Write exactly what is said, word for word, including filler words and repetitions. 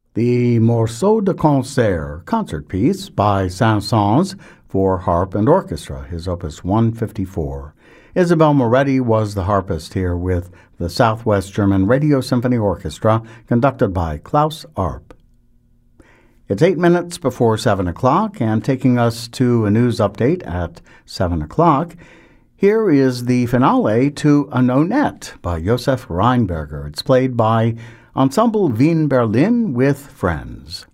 The Morceau de Concert concert piece by Saint-Saëns for harp and orchestra, his opus one fifty-four. Isabel Moretti was the harpist here with the Southwest German Radio Symphony Orchestra, conducted by Klaus Arp. It's eight minutes before seven o'clock, and taking us to a news update at seven o'clock, here is the finale to A Nonet by Josef Rheinberger. It's played by Ensemble Wien Berlin with friends.